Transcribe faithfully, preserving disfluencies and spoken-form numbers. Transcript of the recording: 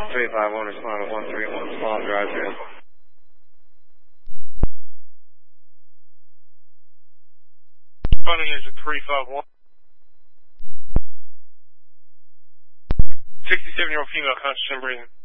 three five one, respond to one three one, small drive through. Funding is at three five one. sixty-seven year old female, conscious and breathing.